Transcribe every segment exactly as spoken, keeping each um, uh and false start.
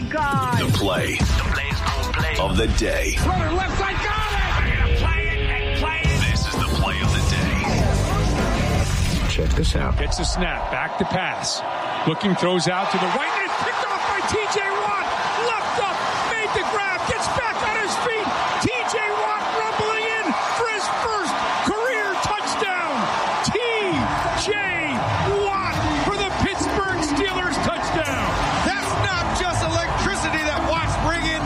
God. The play, the play's gonna play of the day. Runner left side, got it. I'm gonna play it and play it. This is the play of the day. Check this out. Gets a snap, back to pass. Looking, throws out to the right, and it's picked off by T J Watt. Left up, made the grab, gets back on his feet. T J Watt rumbling in for his first career touchdown. T J Watt for the Pittsburgh Steelers touchdown. That's not just electricity that Watt's bringing.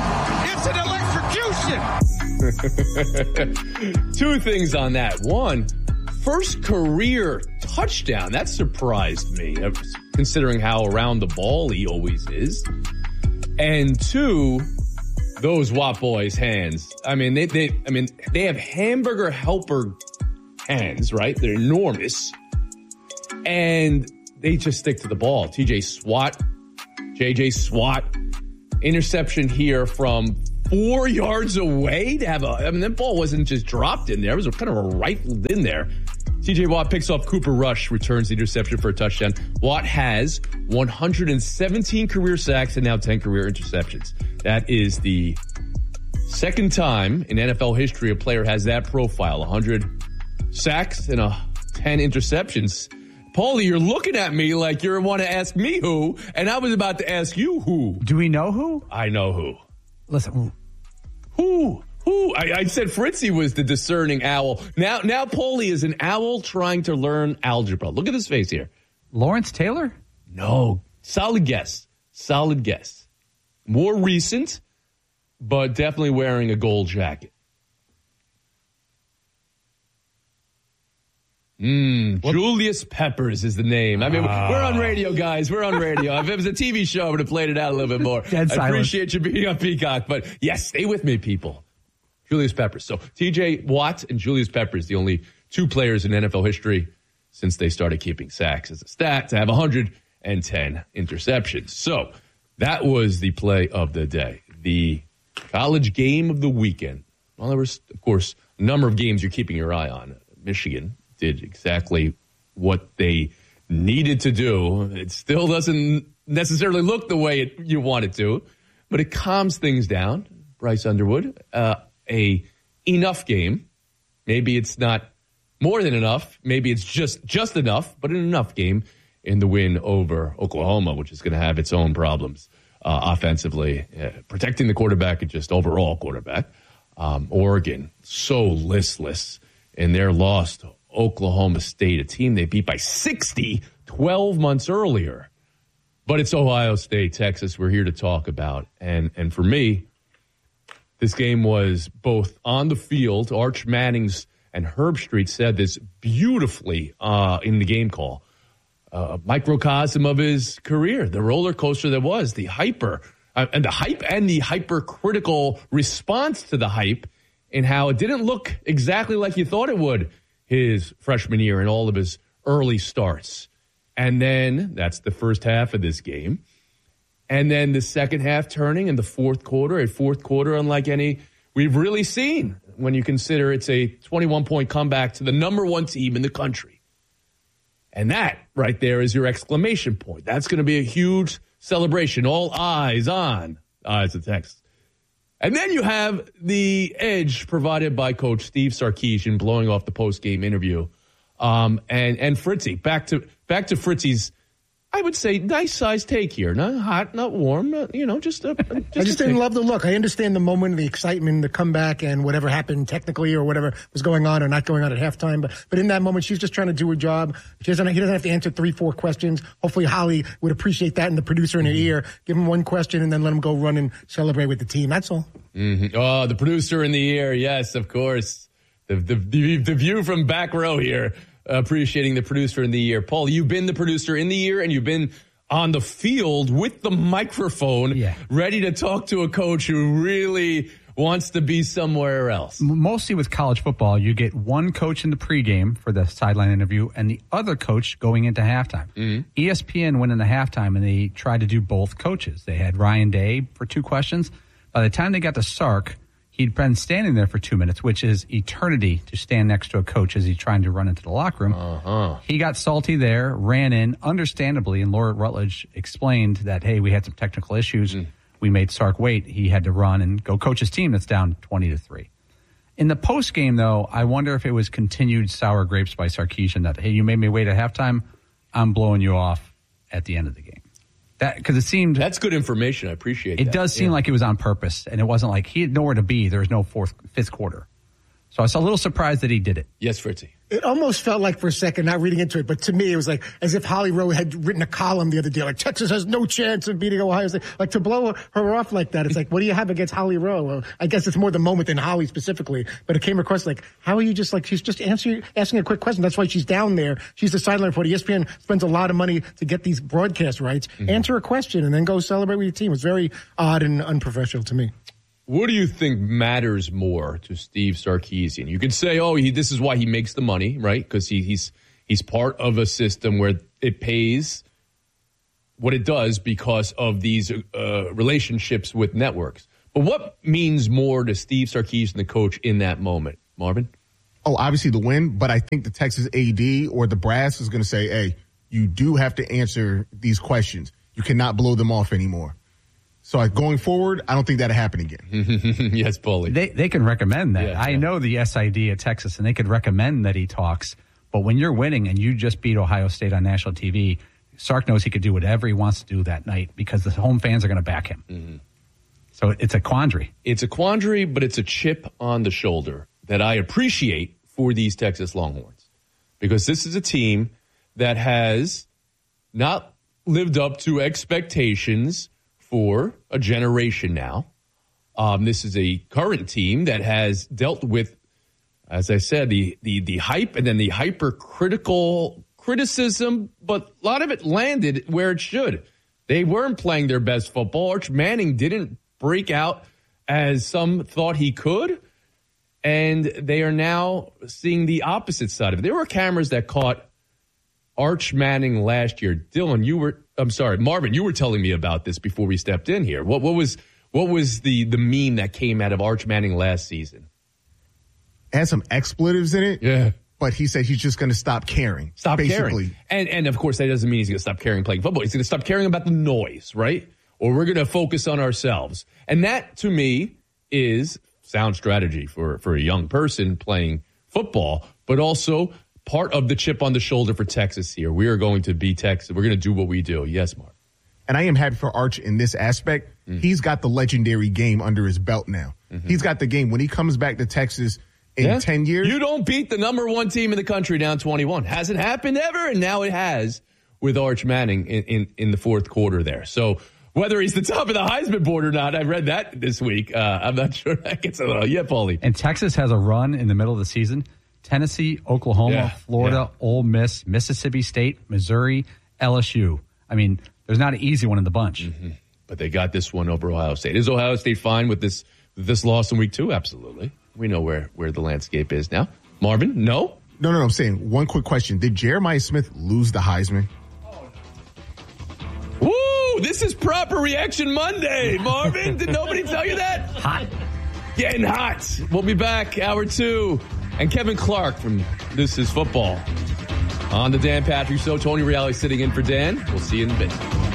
It's an electrocution. Two things on that. One, first career touchdown. That surprised me, considering how around the ball he always is. And two, those Watt boys' hands. I mean, they, they, I mean, they have hamburger helper hands, right? They're enormous, and they just stick to the ball. T J Swat, J J Swat, interception here from four yards away to have a. I mean, that ball wasn't just dropped in there; it was kind of a rifled in there. T J Watt picks off Cooper Rush, returns the interception for a touchdown. Watt has one hundred seventeen career sacks and now ten career interceptions. That is the second time in N F L history a player has that profile, one hundred sacks and a ten interceptions. Paulie, you're looking at me like you want to ask me who, and I was about to ask you who. Do we know who? I know who. Listen. Who? Who? I, I said Fritzy was the discerning owl. Now, now Paulie is an owl trying to learn algebra. Look at his face here. Lawrence Taylor? No. Solid guess. Solid guess. More recent, but definitely wearing a gold jacket. Mm, Julius Peppers is the name. I mean, uh, we're on radio, guys. We're on radio. If it was a T V show, I would have played it out a little bit more. Dead I silence. appreciate you being on Peacock, but yes, stay with me, people. Julius Peppers. So T J Watt and Julius Peppers, the only two players in N F L history since they started keeping sacks as a stat to have one hundred ten interceptions. So that was the play of the day. The college game of the weekend. Well, there was, of course, a number of games you're keeping your eye on. Michigan did exactly what they needed to do. It still doesn't necessarily look the way it, you want it to, but it calms things down. Bryce Underwood, uh, a enough game. Maybe it's not more than enough. Maybe it's just, just enough, but an enough game in the win over Oklahoma, which is going to have its own problems uh, offensively, uh, protecting the quarterback and just overall quarterback. Um, Oregon, so listless in their loss to Oklahoma State, a team they beat by sixty twelve months earlier. But it's Ohio State, Texas, we're here to talk about. And and for me, this game was both on the field. Arch Mannings and Herb Street said this beautifully uh, in the game call. Uh, a microcosm of his career, the roller coaster that was, the hyper, uh, and the hype and the hypercritical response to the hype, and how it didn't look exactly like you thought it would his freshman year and all of his early starts. And then that's the first half of this game. And then the second half turning in the fourth quarter, a fourth quarter unlike any we've really seen when you consider it's a twenty-one point comeback to the number one team in the country. And that right there is your exclamation point. That's going to be a huge celebration. All eyes on Eyes of Texas. And then you have the edge provided by Coach Steve Sarkisian blowing off the post-game interview. Um, and, and Fritzy, back to back to Fritzy's, I would say, nice-sized take here. Not hot, not warm, not, you know, just a, just I just didn't take. love the look. I understand the moment, the excitement, the comeback, and whatever happened technically or whatever was going on or not going on at halftime. But but in that moment, she's just trying to do her job. She doesn't, he doesn't have to answer three, four questions. Hopefully, Holly would appreciate that and the producer in her ear. Give him one question and then let him go run and celebrate with the team. That's all. Mm-hmm. Oh, the producer in the ear. Yes, of course. The, the, the, the view from back row here. Appreciating the producer in the ear. Paul, you've been the producer in the ear, and you've been on the field with the microphone, yeah. ready to talk to a coach who really wants to be somewhere else. Mostly with college football, you get one coach in the pregame for the sideline interview and the other coach going into halftime. Mm-hmm. E S P N went into halftime, and they tried to do both coaches. They had Ryan Day for two questions. By the time they got to Sark, he'd been standing there for two minutes, which is eternity to stand next to a coach as he's trying to run into the locker room. Uh-huh. He got salty there, ran in, understandably, and Laura Rutledge explained that, hey, we had some technical issues. Mm. we made Sark wait, he had to run and go coach his team that's down twenty to three. In the post game, though, I wonder if it was continued sour grapes by Sarkisian that, hey, you made me wait at halftime, I'm blowing you off at the end of the game. That because it seemed that's good information. I appreciate it. that. It does seem yeah. like it was on purpose, and it wasn't like he had nowhere to be. There was no fourth, fifth quarter. So I was a little surprised that he did it. Yes, Fritzy. It almost felt like for a second, not reading into it, but to me, it was like as if Holly Rowe had written a column the other day, like Texas has no chance of beating Ohio State. Like to blow her off like that, it's like, what do you have against Holly Rowe? Well, I guess it's more the moment than Holly specifically, but it came across like, how are you just like, she's just answering, asking a quick question. That's why she's down there. She's the sideline reporter. E S P N spends a lot of money to get these broadcast rights. Mm-hmm. Answer a question and then go celebrate with your team. It was very odd and unprofessional to me. What do you think matters more to Steve Sarkisian? You could say, oh, he, this is why he makes the money, right? Because he, he's he's part of a system where it pays what it does because of these uh, relationships with networks. But what means more to Steve Sarkisian, the coach, in that moment? Marvin? Oh, obviously the win, but I think the Texas A D or the brass is going to say, hey, you do have to answer these questions. You cannot blow them off anymore. So like, going forward, I don't think that'll happen again. Yes, Paulie. They they can recommend that. Yeah, I yeah. know the S I D at Texas, and they could recommend that he talks. But when you're winning and you just beat Ohio State on national T V, Sark knows he could do whatever he wants to do that night because the home fans are going to back him. Mm-hmm. So it's a quandary. It's a quandary, but it's a chip on the shoulder that I appreciate for these Texas Longhorns. Because this is a team that has not lived up to expectations for a generation now. Um, this is a current team that has dealt with, as I said, the the the hype and then the hypercritical criticism, but a lot of it landed where it should. They weren't playing their best football. Arch Manning didn't break out as some thought he could, and they are now seeing the opposite side of it. There were cameras that caught Arch Manning last year. Dylan, you were, I'm sorry, Marvin, you were telling me about this before we stepped in here. What, what was what was the, the meme that came out of Arch Manning last season? It had some expletives in it. Yeah. But he said he's just going to stop caring. Stop basically. caring. And, and of course, that doesn't mean he's going to stop caring playing football. He's going to stop caring about the noise, right? Or we're going to focus on ourselves. And that, to me, is sound strategy for, for a young person playing football, but also part of the chip on the shoulder for Texas here. We are going to be Texas. We're going to do what we do. Yes, Mark. And I am happy for Arch in this aspect. Mm. He's got the legendary game under his belt now. Mm-hmm. He's got the game. When he comes back to Texas in yeah. ten years. You don't beat the number one team in the country down twenty-one. Hasn't happened ever, and now it has with Arch Manning in, in, in the fourth quarter there. So whether he's the top of the Heisman board or not, I read that this week. Uh, I'm not sure that gets a little. Yeah, Paulie. And Texas has a run in the middle of the season. Tennessee, Oklahoma, yeah, Florida, yeah. Ole Miss, Mississippi State, Missouri, L S U. I mean, there's not an easy one in the bunch. Mm-hmm. But they got this one over Ohio State. Is Ohio State fine with this this loss in week two? Absolutely. We know where, where the landscape is now. Marvin, no? No, no, no. I'm saying one quick question. Did Jeremiah Smith lose the Heisman? Woo! This is Proper Reaction Monday, Marvin. Did nobody tell you that? Hot. Getting hot. We'll be back, hour two. And Kevin Clark from This Is Football on the Dan Patrick Show. Tony Reale sitting in for Dan. We'll see you in a bit.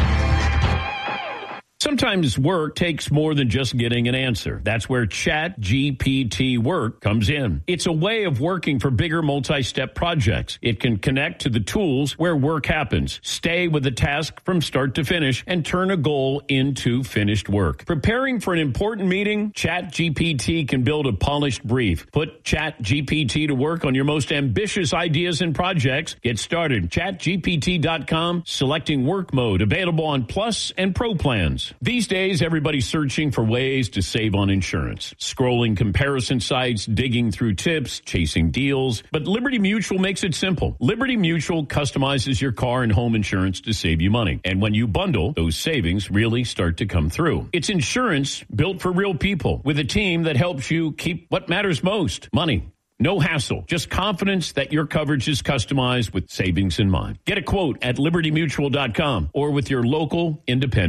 Sometimes work takes more than just getting an answer. That's where Chat G P T Work comes in. It's a way of working for bigger multi-step projects. It can connect to the tools where work happens, stay with the task from start to finish, and turn a goal into finished work. Preparing for an important meeting, Chat G P T can build a polished brief. Put Chat G P T to work on your most ambitious ideas and projects. Get started. chat G P T dot com, selecting work mode, available on Plus and Pro plans. These days, everybody's searching for ways to save on insurance. Scrolling comparison sites, digging through tips, chasing deals. But Liberty Mutual makes it simple. Liberty Mutual customizes your car and home insurance to save you money. And when you bundle, those savings really start to come through. It's insurance built for real people with a team that helps you keep what matters most, money. No hassle, just confidence that your coverage is customized with savings in mind. Get a quote at liberty mutual dot com or with your local independent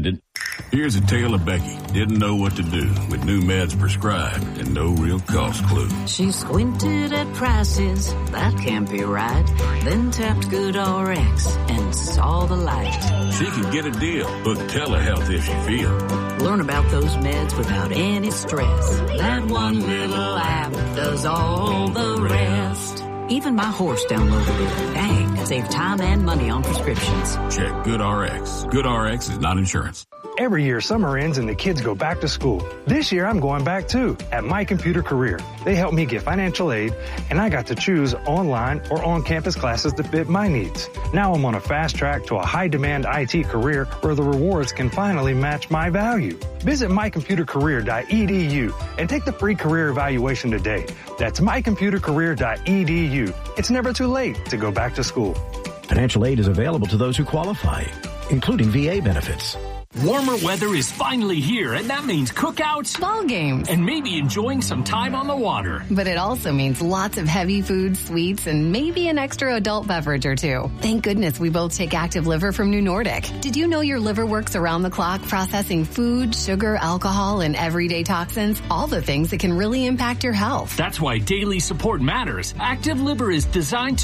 Here's a tale of Becky. Didn't know what to do with new meds prescribed and no real cost clue. She squinted at prices, that can't be right. Then tapped GoodRx and saw the light. She can get a deal. Book telehealth if she feels. Learn about those meds without any stress. That one little app does all the rest. Even my horse downloaded it. Dang, save time and money on prescriptions. Check GoodRx. GoodRx is not insurance. Every year, summer ends and the kids go back to school. This year, I'm going back too, at My Computer Career. They helped me get financial aid, and I got to choose online or on-campus classes that fit my needs. Now I'm on a fast track to a high-demand I T career where the rewards can finally match my value. Visit my computer career dot e d u and take the free career evaluation today. That's my computer career dot e d u. It's never too late to go back to school. Financial aid is available to those who qualify, including V A benefits. Warmer weather is finally here, and that means cookouts, ball games, and maybe enjoying some time on the water. But it also means lots of heavy foods, sweets, and maybe an extra adult beverage or two. Thank goodness we both take Active Liver from New Nordic. Did you know your liver works around the clock processing food, sugar, alcohol, and everyday toxins? All the things that can really impact your health. That's why daily support matters. Active Liver is designed to